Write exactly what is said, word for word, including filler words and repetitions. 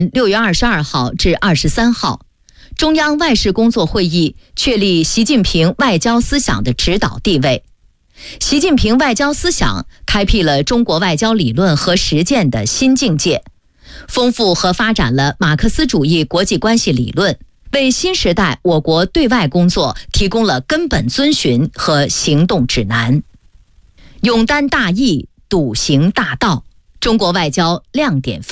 六月二十二号至二十三号，中央外事工作会议确立习近平外交思想的指导地位。习近平外交思想开辟了中国外交理论和实践的新境界，丰富和发展了马克思主义国际关系理论，为新时代我国对外工作提供了根本遵循和行动指南。勇担大义，笃行大道，中国外交亮点分